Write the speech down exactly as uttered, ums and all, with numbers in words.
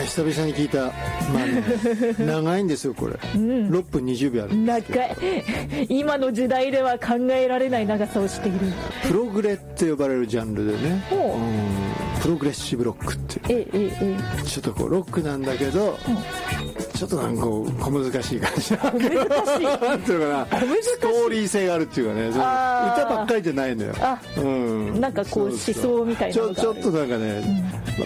久々に聞いた、まあね、長いんですよこれ、うん、ろっぷんにじゅうびょうあるんです。 長い。今の時代では考えられない長さをしている。 プログレって呼ばれるジャンルでね、うん、プログレッシブロックっていう、ええええ、ちょっとこうロックなんだけど、うん、ちょっとなんかこう小難しい感じ。 難しいなんていうのかな、ストーリー性があるっていうかね、その歌ばっかりじゃないのよ。 あ、うん、なんかこう思想みたいなのがある。 ちょ、ちょっとなんかね、